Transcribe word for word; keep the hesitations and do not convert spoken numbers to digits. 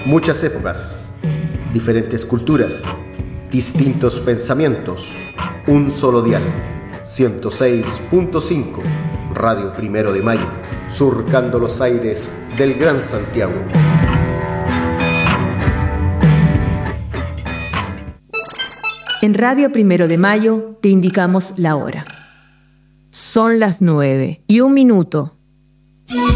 Muchas épocas, diferentes culturas, distintos pensamientos, un solo dial. ciento seis punto cinco, Radio Primero de Mayo, surcando los aires del Gran Santiago. En Radio Primero de Mayo te indicamos la hora. Son las nueve y un minuto.